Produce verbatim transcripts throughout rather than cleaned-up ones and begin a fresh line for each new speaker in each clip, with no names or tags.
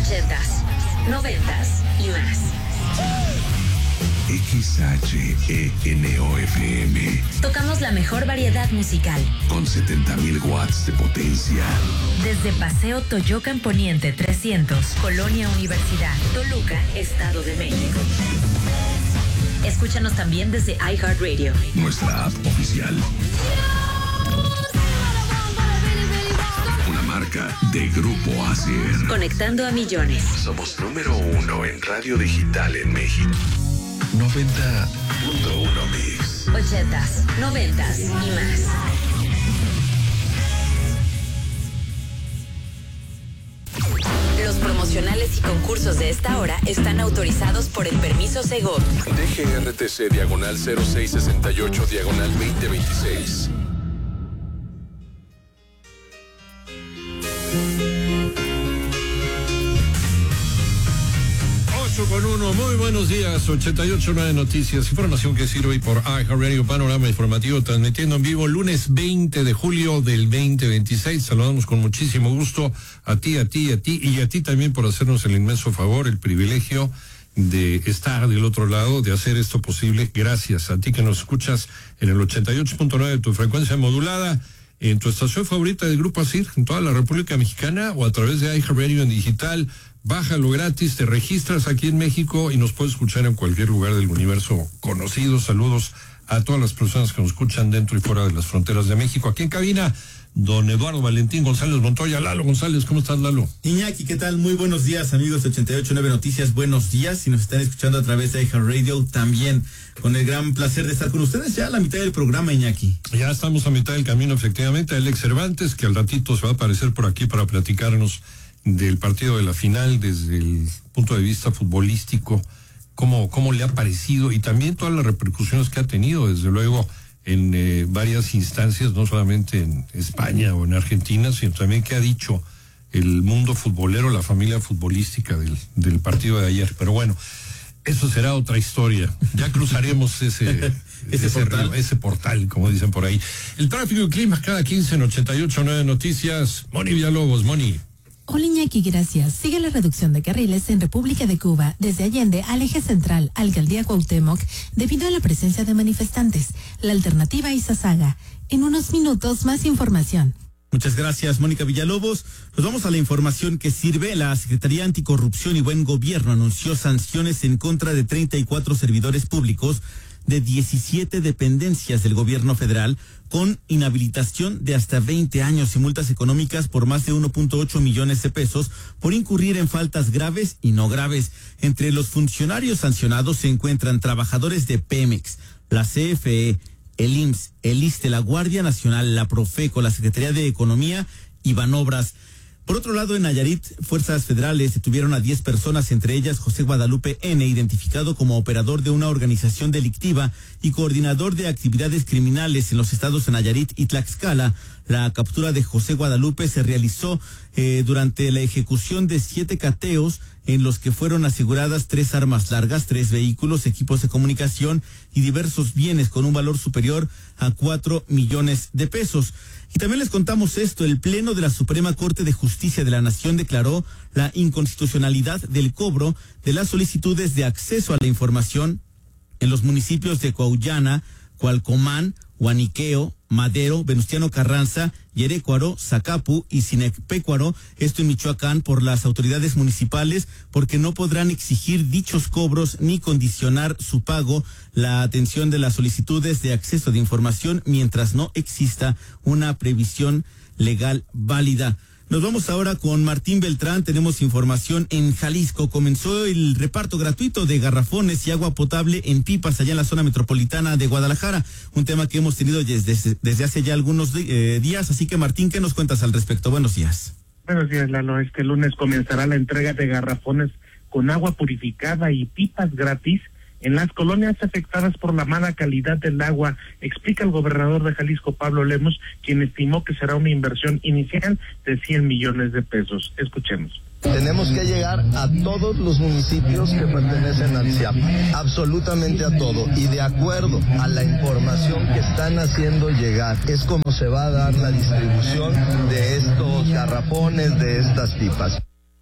ochentas, noventas y más.
X H E N O F M.
Tocamos la mejor variedad musical.
Con setenta mil watts de potencia.
Desde Paseo Toyocan Poniente trescientos, Colonia Universidad, Toluca, Estado de México. Escúchanos también desde iHeartRadio.
Nuestra app oficial. Una marca de Grupo Acer.
Conectando a millones.
Somos número uno en radio digital en México. noventa punto uno Mix.
Ochentas, noventas y más. Los promocionales y concursos de esta hora están autorizados por el permiso Segov.
D G R T C diagonal cero seis sesenta y ocho diagonal veinte veintiséis.
Con uno, muy buenos días, ochenta y ocho punto nueve Noticias, información que sirve por iHeartRadio, panorama informativo, transmitiendo en vivo lunes veinte de julio del veinte veintiséis. Saludamos con muchísimo gusto a ti, a ti, a ti y a ti también por hacernos el inmenso favor, el privilegio de estar del otro lado, de hacer esto posible. Gracias a ti que nos escuchas en el ochenta y ocho punto nueve de tu frecuencia modulada, en tu estación favorita del Grupo ASIR, en toda la República Mexicana, o a través de iHeartRadio en digital. Bájalo gratis, te registras aquí en México y nos puedes escuchar en cualquier lugar del universo conocido. Saludos a todas las personas que nos escuchan dentro y fuera de las fronteras de México. Aquí en cabina, don Eduardo Valentín González Montoya. Lalo González, ¿cómo estás, Lalo?
Iñaki, ¿qué tal? Muy buenos días, amigos de ochenta y ocho punto nueve Noticias. Buenos días. Si nos están escuchando a través de iHeartRadio, también con el gran placer de estar con ustedes ya a la mitad del programa, Iñaki.
Ya estamos a mitad del camino, efectivamente. Alex Cervantes, que al ratito se va a aparecer por aquí para platicarnos del partido de la final desde el punto de vista futbolístico, cómo, cómo le ha parecido y también todas las repercusiones que ha tenido, desde luego, en eh, varias instancias, no solamente en España o en Argentina, sino también qué ha dicho el mundo futbolero, la familia futbolística del, del partido de ayer. Pero bueno, eso será otra historia. Ya cruzaremos ese,
ese,
ese,
portal.
río, ese portal, como dicen por ahí. El tráfico y clima cada quince en ochenta y ocho punto nueve Noticias. Moni Villalobos, Moni.
Hola Iñaki, gracias. Sigue la reducción de carriles en República de Cuba, desde Allende al eje central, Alcaldía Cuauhtémoc, debido a la presencia de manifestantes. La alternativa Izazaga. En unos minutos, más información.
Muchas gracias, Mónica Villalobos. Nos vamos a la información que sirve. La Secretaría Anticorrupción y Buen Gobierno anunció sanciones en contra de treinta y cuatro servidores públicos de diecisiete dependencias del gobierno federal, con inhabilitación de hasta veinte años y multas económicas por más de uno punto ocho millones de pesos por incurrir en faltas graves y no graves. Entre los funcionarios sancionados se encuentran trabajadores de Pemex, la C F E, el I M S S, el ISSSTE, la Guardia Nacional, la Profeco, la Secretaría de Economía y Banobras. Por otro lado, en Nayarit, fuerzas federales detuvieron a diez personas, entre ellas José Guadalupe N., identificado como operador de una organización delictiva y coordinador de actividades criminales en los estados de Nayarit y Tlaxcala. La captura de José Guadalupe se realizó eh, durante la ejecución de siete cateos en los que fueron aseguradas tres armas largas, tres vehículos, equipos de comunicación y diversos bienes con un valor superior a cuatro millones de pesos. Y también les contamos esto: el Pleno de la Suprema Corte de Justicia de la Nación declaró la inconstitucionalidad del cobro de las solicitudes de acceso a la información en los municipios de Cuauhllana, Cualcomán, Huaniqueo, Madero, Venustiano Carranza, Yerécuaro, Zacapu y Sinecpécuaro, esto en Michoacán, por las autoridades municipales, porque no podrán exigir dichos cobros ni condicionar su pago, la atención de las solicitudes de acceso de información, mientras no exista una previsión legal válida. Nos vamos ahora con Martín Beltrán. Tenemos información en Jalisco. Comenzó el reparto gratuito de garrafones y agua potable en pipas allá en la zona metropolitana de Guadalajara. Un tema que hemos tenido desde, desde hace ya algunos eh, días. Así que, Martín, ¿qué nos cuentas al respecto? Buenos días.
Buenos días, Lalo. Este lunes comenzará la entrega de garrafones con agua purificada y pipas gratis en las colonias afectadas por la mala calidad del agua, explica el gobernador de Jalisco, Pablo Lemos, quien estimó que será una inversión inicial de cien millones de pesos. Escuchemos.
Tenemos que llegar a todos los municipios que pertenecen al C I A P, absolutamente a todo, y de acuerdo a la información que están haciendo llegar, es como se va a dar la distribución de estos garrafones, de estas pipas.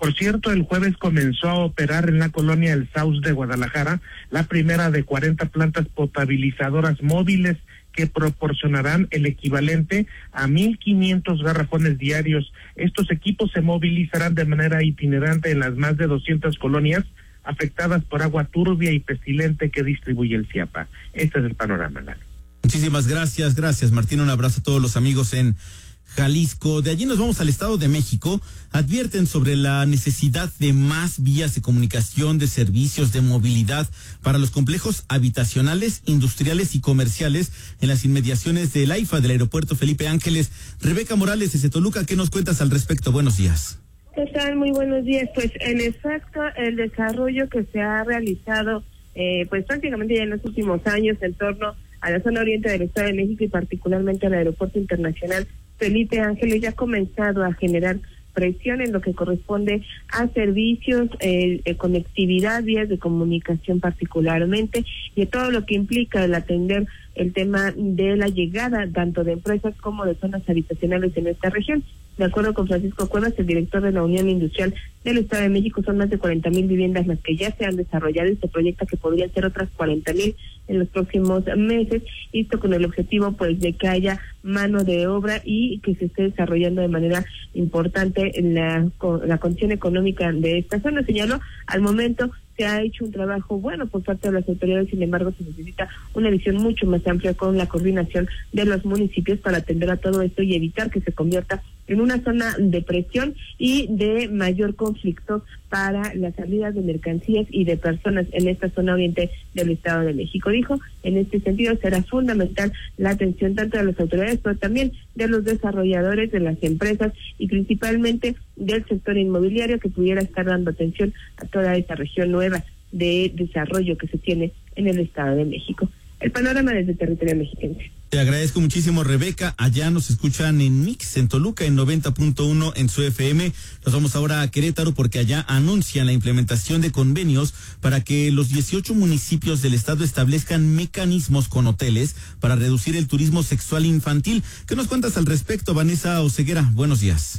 Por cierto, el jueves comenzó a operar en la colonia El Sauz de Guadalajara la primera de cuarenta plantas potabilizadoras móviles que proporcionarán el equivalente a mil quinientos garrafones diarios. Estos equipos se movilizarán de manera itinerante en las más de doscientas colonias afectadas por agua turbia y pestilente que distribuye el CIAPA. Este es el panorama, Lalo.
Muchísimas gracias, gracias Martín, un abrazo a todos los amigos en Jalisco. De allí nos vamos al Estado de México. Advierten sobre la necesidad de más vías de comunicación, de servicios, de movilidad para los complejos habitacionales, industriales y comerciales en las inmediaciones del AIFA, del Aeropuerto Felipe Ángeles. Rebeca Morales desde Toluca, ¿qué nos cuentas al respecto? Buenos días.
¿Qué tal? Muy buenos días. Pues en efecto, el desarrollo que se ha realizado eh, pues prácticamente ya en los últimos años en torno a la zona oriente del Estado de México y particularmente al Aeropuerto Internacional Felipe Ángeles ya ha comenzado a generar presión en lo que corresponde a servicios, eh, eh, conectividad, vías de comunicación particularmente, y todo lo que implica el atender el tema de la llegada tanto de empresas como de zonas habitacionales en esta región. De acuerdo con Francisco Cuevas, el director de la Unión Industrial del Estado de México, son más de cuarenta mil viviendas las que ya se han desarrollado y se proyecta que podrían ser otras cuarenta mil en los próximos meses, esto con el objetivo pues de que haya mano de obra y que se esté desarrollando de manera importante en la, la condición económica de esta zona. Señaló, al momento se ha hecho un trabajo bueno por parte de las autoridades, sin embargo se necesita una visión mucho más amplia con la coordinación de los municipios para atender a todo esto y evitar que se convierta en una zona de presión y de mayor conflicto para las salidas de mercancías y de personas en esta zona oriente del Estado de México. Dijo, en este sentido será fundamental la atención tanto de las autoridades, pero también de los desarrolladores, de las empresas y principalmente del sector inmobiliario que pudiera estar dando atención a toda esta región nueva de desarrollo que se tiene en el Estado de México. El panorama desde el territorio mexicano.
Te agradezco muchísimo, Rebeca. Allá nos escuchan en Mix, en Toluca, en noventa punto uno en su F M. Nos vamos ahora a Querétaro porque allá anuncian la implementación de convenios para que los dieciocho municipios del estado establezcan mecanismos con hoteles para reducir el turismo sexual infantil. ¿Qué nos cuentas al respecto, Vanessa Oseguera? Buenos días.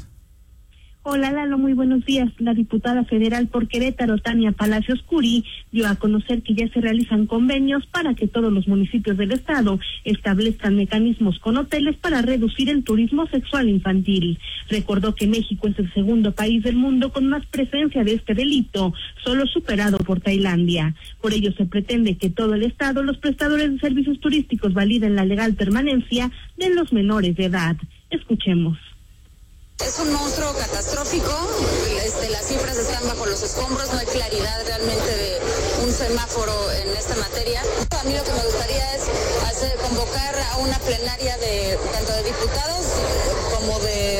Hola Lalo, muy buenos días. La diputada federal por Querétaro, Tania Palacios Curi, dio a conocer que ya se realizan convenios para que todos los municipios del estado establezcan mecanismos con hoteles para reducir el turismo sexual infantil. Recordó que México es el segundo país del mundo con más presencia de este delito, solo superado por Tailandia. Por ello se pretende que todo el estado, los prestadores de servicios turísticos validen la legal permanencia de los menores de edad. Escuchemos.
Es un monstruo catastrófico, este, las cifras están bajo los escombros, no hay claridad realmente de un semáforo en esta materia. A mí lo que me gustaría es hacer, convocar a una plenaria de tanto de diputados como de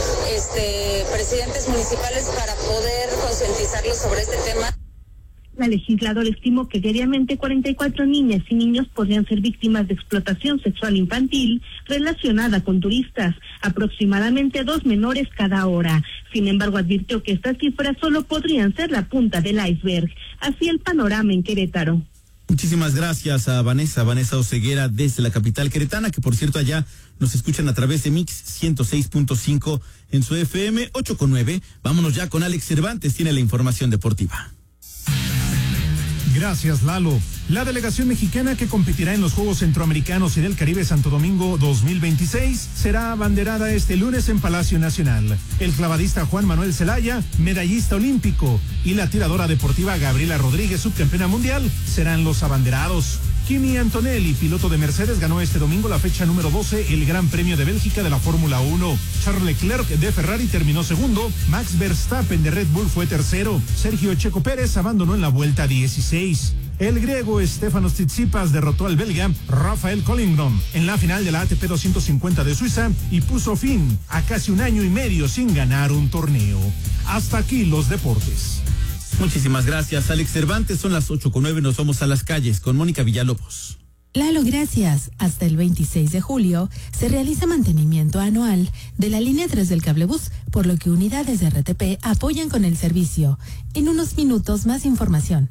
este, presidentes municipales para poder concientizarlos sobre este tema.
La legisladora estimó que diariamente cuarenta y cuatro niñas y niños podrían ser víctimas de explotación sexual infantil relacionada con turistas, aproximadamente dos menores cada hora. Sin embargo, advirtió que estas cifras solo podrían ser la punta del iceberg. Así el panorama en Querétaro.
Muchísimas gracias a Vanessa, Vanessa Oseguera desde la capital queretana, que por cierto allá nos escuchan a través de Mix ciento seis punto cinco en su F M ocho con nueve. Vámonos ya con Alex Cervantes, tiene la información deportiva.
Gracias, Lalo. La delegación mexicana que competirá en los Juegos Centroamericanos y del Caribe Santo Domingo dos mil veintiséis será abanderada este lunes en Palacio Nacional. El clavadista Juan Manuel Zelaya, medallista olímpico, y la tiradora deportiva Gabriela Rodríguez, subcampeona mundial, serán los abanderados. Kimi Antonelli, piloto de Mercedes, ganó este domingo la fecha número doce, el Gran Premio de Bélgica de la Fórmula uno. Charles Leclerc de Ferrari terminó segundo, Max Verstappen de Red Bull fue tercero, Sergio Checo Pérez abandonó en la vuelta dieciséis. El griego Stefanos Tsitsipas derrotó al belga Rafael Collington en la final de la A T P doscientos cincuenta de Suiza y puso fin a casi un año y medio sin ganar un torneo. Hasta aquí los deportes.
Muchísimas gracias, Alex Cervantes. Son las ocho con nueve, nos vamos a las calles con Mónica Villalobos.
Lalo, gracias. Hasta el veintiséis de julio se realiza mantenimiento anual de la línea tres del cablebús, por lo que unidades de R T P apoyan con el servicio. En unos minutos más información.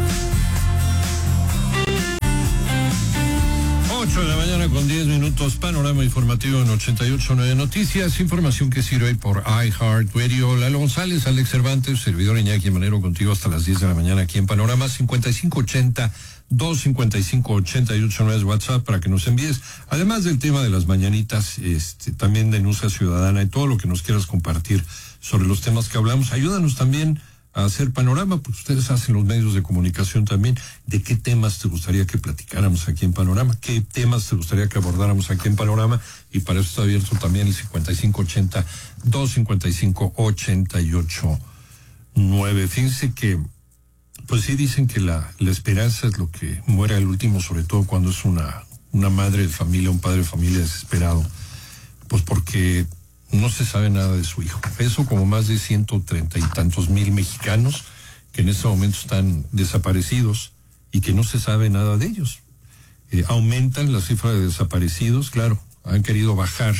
ocho de la mañana con diez minutos, panorama. panorama informativo en ochenta y ocho punto nueve Noticias, información que sirve por iHeartRadio. Lalo González, Alex Cervantes, servidor Iñaki Manero, contigo hasta las diez de la mañana aquí en Panorama. Cincuenta y cinco ochenta, dos cincuenta y cinco ochenta y ocho nueve es WhatsApp para que nos envíes, además del tema de las mañanitas, este, también denuncia ciudadana y todo lo que nos quieras compartir sobre los temas que hablamos. Ayúdanos también a hacer panorama, porque ustedes hacen los medios de comunicación también. ¿De qué temas te gustaría que platicáramos aquí en Panorama? ¿Qué temas te gustaría que abordáramos aquí en Panorama? Y para eso está abierto también el cincuenta y cinco ochenta, dos cincuenta y cinco ochenta y ocho nueve. Fíjense que, pues sí dicen que la, la esperanza es lo que muere al último, sobre todo cuando es una, una madre de familia, un padre de familia desesperado. Pues porque no se sabe nada de su hijo. Eso como más de ciento treinta y tantos mil mexicanos que en este momento están desaparecidos y que no se sabe nada de ellos. Eh, aumentan la cifra de desaparecidos, claro, han querido bajar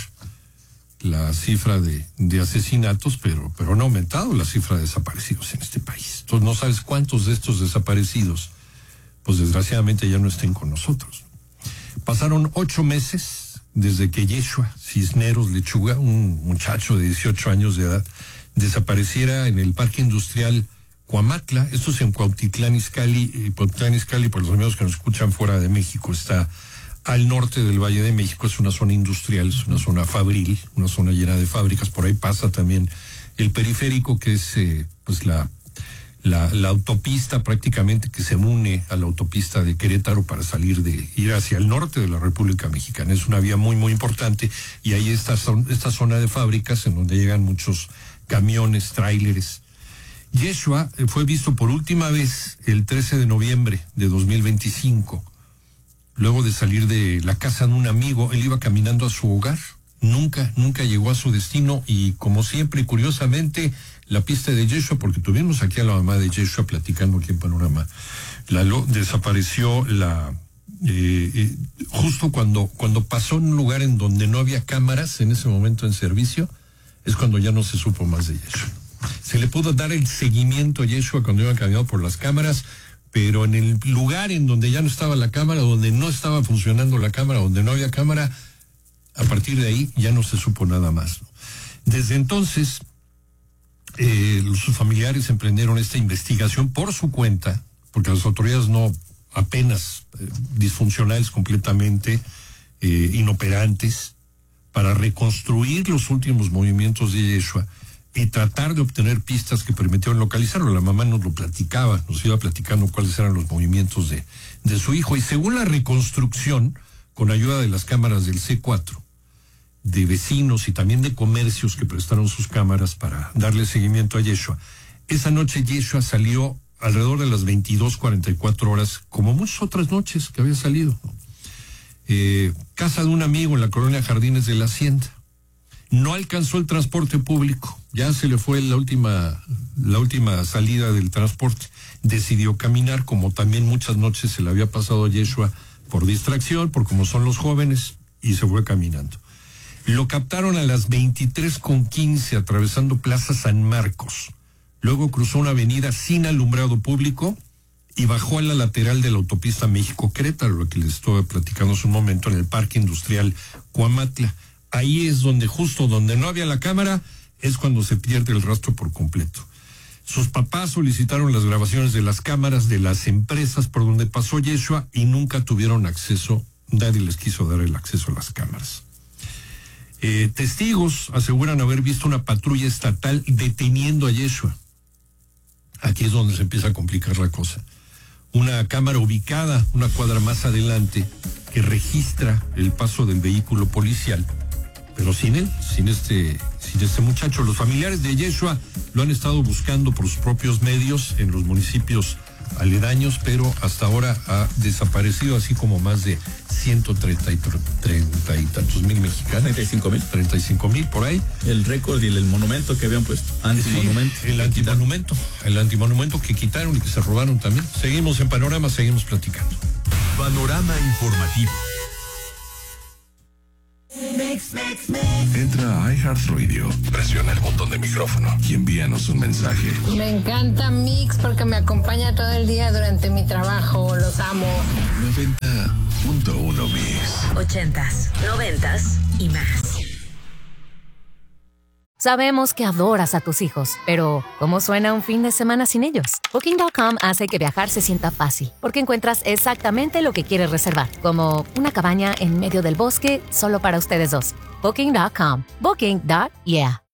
la cifra de, de asesinatos, pero, pero han aumentado la cifra de desaparecidos en este país. Entonces no sabes cuántos de estos desaparecidos, pues desgraciadamente ya no estén con nosotros. Pasaron ocho meses desde que Yeshua Cisneros Lechuga, un muchacho de dieciocho años de edad, desapareciera en el Parque Industrial Cuamatla. Esto es en Cuautitlán Izcalli. Cuautitlán Izcalli, por los amigos que nos escuchan fuera de México, está al norte del Valle de México. Es una zona industrial, es una zona fabril, una zona llena de fábricas. Por ahí pasa también el periférico, que es eh, pues la La, la autopista prácticamente que se une a la autopista de Querétaro para salir de, ir hacia el norte de la República Mexicana. Es una vía muy, muy importante y ahí está esta zona de fábricas en donde llegan muchos camiones, tráileres. Yeshua fue visto por última vez el trece de noviembre de dos mil veinticinco. Luego de salir de la casa de un amigo, él iba caminando a su hogar. Nunca, nunca llegó a su destino y, como siempre, curiosamente, la pista de Yeshua, porque tuvimos aquí a la mamá de Yeshua platicando aquí en Panorama, la lo, desapareció la eh, eh, justo cuando, cuando pasó en un lugar en donde no había cámaras en ese momento en servicio, es cuando ya no se supo más de Yeshua. Se le pudo dar el seguimiento a Yeshua cuando iba caminando por las cámaras, pero en el lugar en donde ya no estaba la cámara, donde no estaba funcionando la cámara, donde no había cámara, a partir de ahí ya no se supo nada más, ¿no? Desde entonces, eh, sus familiares emprendieron esta investigación por su cuenta, porque las autoridades no, apenas eh, disfuncionales completamente, eh, inoperantes, para reconstruir los últimos movimientos de Yeshua y tratar de obtener pistas que permitieron localizarlo. La mamá nos lo platicaba, nos iba platicando cuáles eran los movimientos de, de su hijo, y según la reconstrucción, con ayuda de las cámaras del C cuatro, de vecinos y también de comercios que prestaron sus cámaras para darle seguimiento a Yeshua, esa noche Yeshua salió alrededor de las veintidós cuarenta y cuatro horas, como muchas otras noches que había salido, ¿no? Eh, casa de un amigo en la colonia Jardines de la Hacienda. No alcanzó el transporte público, ya se le fue la última, la última salida del transporte. Decidió caminar, como también muchas noches se le había pasado a Yeshua, por distracción, por como son los jóvenes, y se fue caminando. Lo captaron a las veintitrés con quince atravesando Plaza San Marcos. Luego cruzó una avenida sin alumbrado público y bajó a la lateral de la autopista México-Querétaro, lo que les estuve platicando hace un momento, en el Parque Industrial Cuamatla. Ahí es donde, justo donde no había la cámara, es cuando se pierde el rastro por completo. Sus papás solicitaron las grabaciones de las cámaras de las empresas por donde pasó Yeshua y nunca tuvieron acceso, nadie les quiso dar el acceso a las cámaras. Eh, testigos aseguran haber visto una patrulla estatal deteniendo a Yeshua. Aquí es donde se empieza a complicar la cosa. Una cámara ubicada una cuadra más adelante que registra el paso del vehículo policial, pero sin él, sin este, sin este muchacho. Los familiares de Yeshua lo han estado buscando por sus propios medios en los municipios aledaños, pero hasta ahora ha desaparecido, así como más de ciento treinta y, treinta y tantos mil mexicanos.
treinta y cinco mil.
treinta y cinco mil por ahí.
El récord y el monumento que habían puesto. Antimonumento.
Sí, el antimonumento. El antimonumento que quitaron y que se robaron también. Seguimos en Panorama, seguimos platicando.
Panorama informativo.
Mex
Entra a iHeartRadio, presiona el botón de micrófono y envíanos un mensaje.
Me encanta Mix porque me acompaña todo el día durante mi trabajo. Los amo.
noventa punto uno Mix.
Ochentas, noventas y más.
Sabemos que adoras a tus hijos, pero ¿cómo suena un fin de semana sin ellos? Booking punto com hace que viajar se sienta fácil, porque encuentras exactamente lo que quieres reservar, como una cabaña en medio del bosque solo para ustedes dos. Booking punto com. Booking. Yeah.